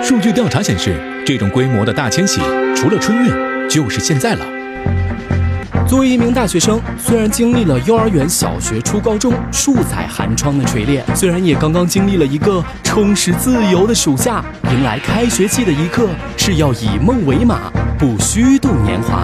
数据调查显示，这种规模的大迁徙，除了春运，就是现在了。 作为一名大学生，虽然经历了幼儿园、小学、初高中数载寒窗的锤炼，虽然也刚刚经历了一个充实自由的暑假，迎来开学季的一刻，是要以梦为马，不虚度年华。